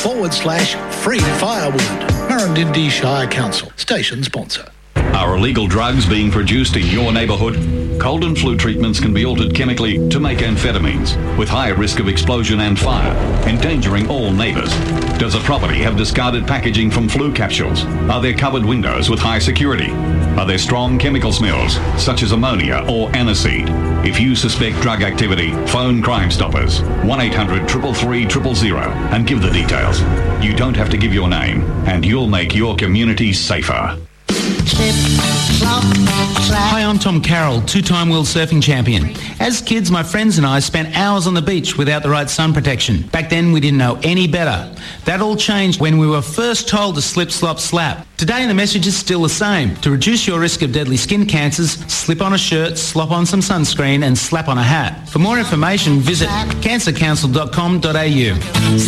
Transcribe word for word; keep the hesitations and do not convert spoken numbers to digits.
forward slash free firewood. Murrindindi Shire Council, station sponsor. Are illegal drugs being produced in your neighbourhood? Cold and flu treatments can be altered chemically to make amphetamines, with higher risk of explosion and fire, endangering all neighbours. Does a property have discarded packaging from flu capsules? Are there covered windows with high security? Are there strong chemical smells, such as ammonia or aniseed? If you suspect drug activity, phone Crime Stoppers, one eight hundred three three three zero zero, and give the details. You don't have to give your name, and you'll make your community safer. Hi, I'm Tom Carroll, two-time world surfing champion. As kids, my friends and I spent hours on the beach without the right sun protection. Back then, we didn't know any better. That all changed when we were first told to slip, slop, slap. Today, the message is still the same. To reduce your risk of deadly skin cancers, slip on a shirt, slop on some sunscreen and slap on a hat. For more information, visit cancer council dot com dot a u.